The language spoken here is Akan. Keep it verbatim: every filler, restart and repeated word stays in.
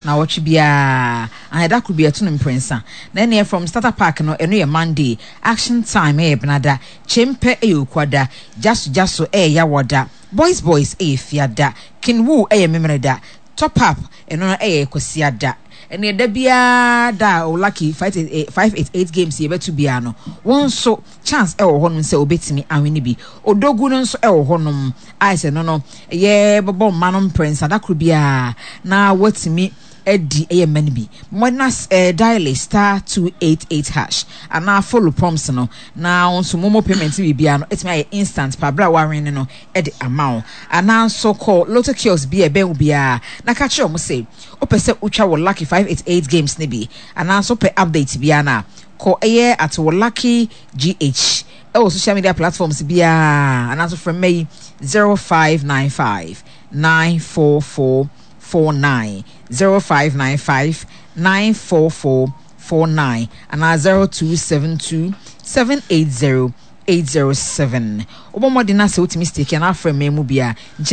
na watch bia and that could be a tunum prinsa then here from starter park no eno ye Monday action time eh benada chempe e ukwada jasu jasu eh ya wada boys boys eh fiada kinwu eh memreda top up eno eh kwasiada ene da bia da o lucky five eight eight games ye betu bia no won so chance e wo honum se obetimi anwene bi odogu no so e wo honum ai se no no ye bobo manom prince adakru bia na watimi Eddie A M N B. Monas uh, dial star two eight eight hash. And now follow prompts no. Now on some more payment be biano. It's my instant pabra warren no Eddie amount. And now so called Lotto Kiosk be a ben be a na catch you say. Ope se ucha wo lucky five eight eight games nibi. And now so pe update biana. Call a year at wo lucky G H. Oh, social media platforms be a and also from me zero five nine five nine four four four nine zero five nine five nine four four four nine and our zero two seven two seven eight zero eight zero seven. Obo mo de na se otimi stake na afre me mu bia